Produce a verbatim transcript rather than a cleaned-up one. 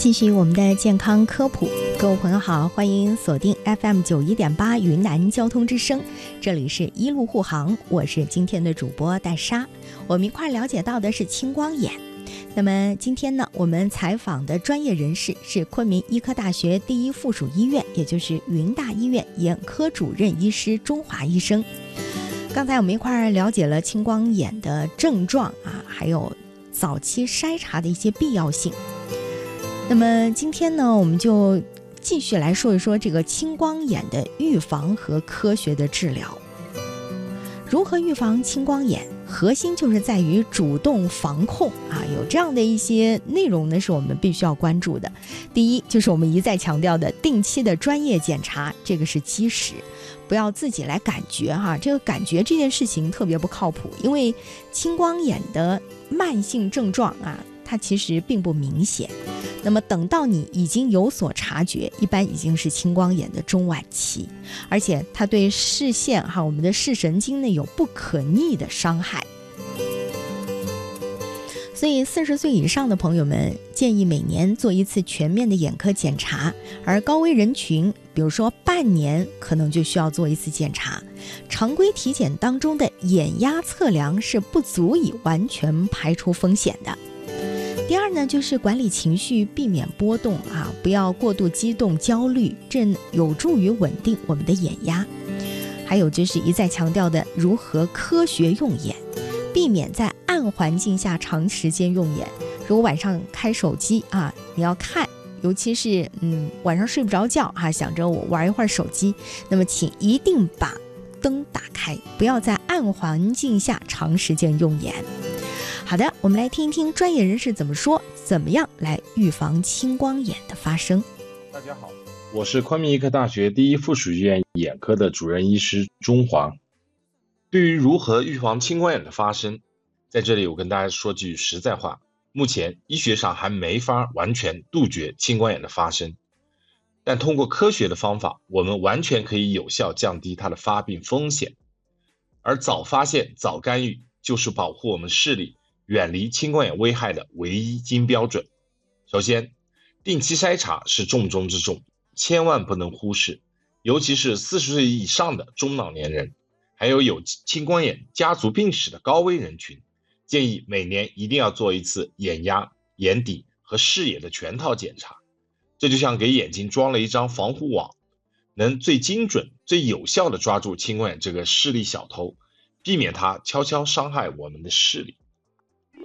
继续我们的健康科普，各位朋友好，欢迎锁定 F M 九十一点八云南交通之声，这里是一路护航，我是今天的主播戴莎。我们一块了解到的是青光眼。那么今天呢，我们采访的专业人士是昆明医科大学第一附属医院，也就是云大医院眼科主任医师钟华医生。刚才我们一块了解了青光眼的症状啊，还有早期筛查的一些必要性。那么今天呢，我们就继续来说一说这个青光眼的预防和科学的治疗。如何预防青光眼？核心就是在于主动防控啊，有这样的一些内容呢，是我们必须要关注的。第一，就是我们一再强调的定期的专业检查，这个是基石，不要自己来感觉哈，这个感觉这件事情特别不靠谱，因为青光眼的慢性症状啊，它其实并不明显。那么等到你已经有所察觉，一般已经是青光眼的中晚期，而且它对视线哈，我们的视神经呢有不可逆的伤害。所以四十岁以上的朋友们建议每年做一次全面的眼科检查，而高危人群比如说半年可能就需要做一次检查。常规体检当中的眼压测量是不足以完全排除风险的。第二呢，就是管理情绪，避免波动啊，不要过度激动焦虑，这有助于稳定我们的眼压。还有就是一再强调的如何科学用眼，避免在暗环境下长时间用眼。如果晚上开手机啊，你要看，尤其是嗯晚上睡不着觉啊，想着我玩一会儿手机，那么请一定把灯打开，不要在暗环境下长时间用眼。好的，我们来听一听专业人士怎么说，怎么样来预防青光眼的发生。 大家好，我是昆明医科大学第一附属医院眼科的主任医师钟华。对于如何预防青光眼的发生，在这里我跟大家说句实在话，目前医学上还没法完全杜绝青光眼的发生，但通过科学的方法，我们完全可以有效降低它的发病风险。而早发现、早干预就是保护我们视力远离青光眼危害的唯一金标准。首先，定期筛查是重中之重，千万不能忽视，尤其是四十岁以上的中老年人，还有有青光眼家族病史的高危人群，建议每年一定要做一次眼压、眼底和视野的全套检查。这就像给眼睛装了一张防护网，能最精准、最有效地抓住青光眼这个视力小偷，避免它悄悄伤害我们的视力。